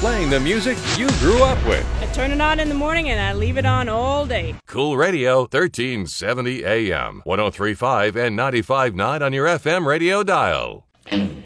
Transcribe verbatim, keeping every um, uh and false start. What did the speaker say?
playing the music you grew up with. I turn it on in the morning and I leave it on all day. Cool Radio, thirteen seventy A M, one oh three point five and ninety-five point nine on your F M radio dial.